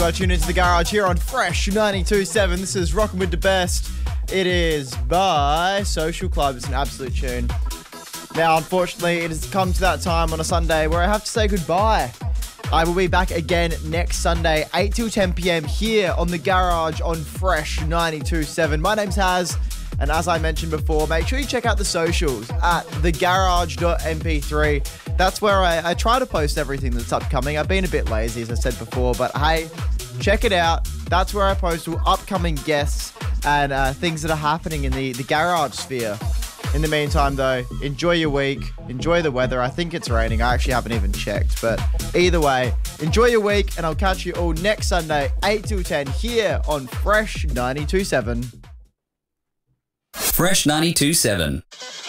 got to tune into the garage here on Fresh 92.7. This is Rockin' with the Best. It is by Social Club. It's an absolute tune. Now, unfortunately, it has come to that time on a Sunday where I have to say goodbye. I will be back again next Sunday, 8 till 10 p.m. here on the garage on Fresh 92.7. My name's Haz, and as I mentioned before, make sure you check out the socials at thegarage.mp3. That's where I try to post everything that's upcoming. I've been a bit lazy, as I said before, but hey, check it out. That's where I post all upcoming guests and things that are happening in the garage sphere. In the meantime, though, enjoy your week. Enjoy the weather. I think it's raining. I actually haven't even checked. But either way, enjoy your week, and I'll catch you all next Sunday, 8 till 10, here on Fresh 92.7. Fresh 92.7.